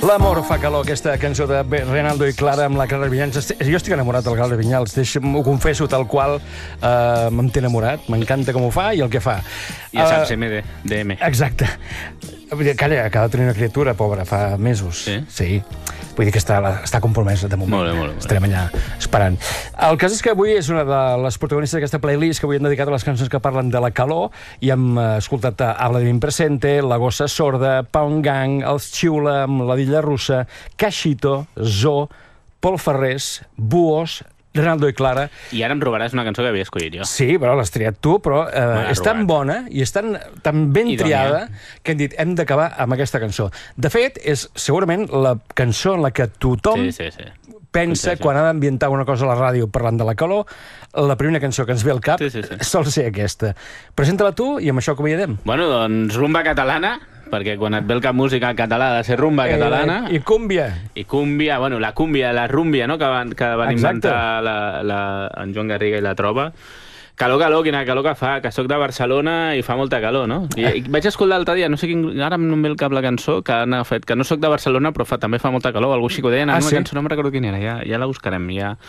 L'amor fa calor, aquesta cançó de Reinaldo i Clara amb la Clara Vinyals. Jo estic enamorat del Clara Vinyals, ho confesso tal qual, m'en té enamorat, m'encanta com ho fa i el que fa. I ja saps, MDM. Exacte. Calla, acaba de tenir una criatura, pobra, fa mesos. Sí? Sí. Vull dir que està compromesa de moment. Molt bé. Estarem allà esperant. El cas és que avui és una de les protagonistes d'aquesta playlist que avui hem dedicat a les cançons que parlen de la calor i hem escoltat Habla de mi presente, La gossa sorda, Pound Gang, Els Xiula amb la Dilla Russa, Cachito, Zo, Pol Ferrés, Buos, Reinaldo i Clara. I ara em robaràs una cançó que havia escollit jo. Sí, però l'has triat tu, però és tan bona i és tan ben triada que hem dit, hem d'acabar amb aquesta cançó. De fet, és segurament la cançó en la que tothom pensa quan ha d'ambientar una cosa a la ràdio parlant de la calor, la primera cançó que ens ve al cap sol ser aquesta. Presenta-la tu i amb això acomiadem. Bueno, doncs rumba catalana, perquè quan et ve el cap música català ha de ser rumba catalana. I cúmbia. I cúmbia, bueno, la cúmbia, la rúmbia, no?, que van inventar en Joan Garriga i la Trova. Calor, quina calor que fa, que sóc de Barcelona i fa molta calor, no? I vaig escoltar l'altre dia, no sé quin, ara no em ve el cap la cançó, que han fet, que no sóc de Barcelona però també fa molta calor, algú així que ho deien, una cançó, no me'n recordo quina era, ja la buscarem.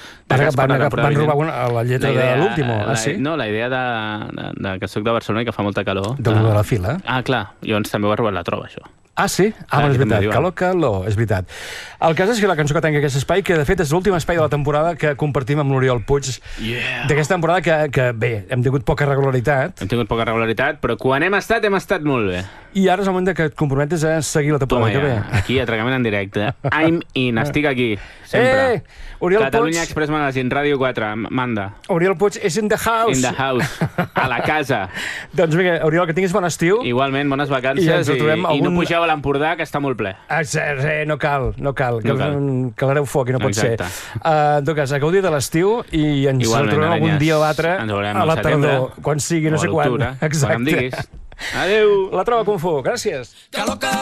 Van robar la lletra de l'último, sí? No, la idea de que sóc de Barcelona i que fa molta calor. De la fila. Ah, clar, llavors també ho ha robat la Trova, això. Ah, sí? Ah, és veritat. Calor, és veritat. El cas és que la cançó que tanca aquest espai, que de fet és l'últim espai de la temporada que compartim amb l'Oriol Puig, d'aquesta temporada que, bé, hem tingut poca regularitat. Hem tingut poca regularitat, però quan hem estat molt bé. I ara és el moment que et comprometes a seguir la temporada que ve. Aquí, atracament en directe. I'm in, estic aquí, sempre. Catalunya Express Magazine, Ràdio 4, manda. Oriol Puig és in the house. In the house, a la casa. Doncs vinga, Oriol, que tinguis bon estiu. Igualment, bones vacances i no pugeu a l'Empordà, que està molt ple. No cal, que l'hereu foc i no pot ser. En tot cas, a gaudir de l'estiu i ens trobem algun dia o altre a la tardor, quan sigui, no sé quan. Exacte. Adéu. La Trova Kung Fu, gràcies.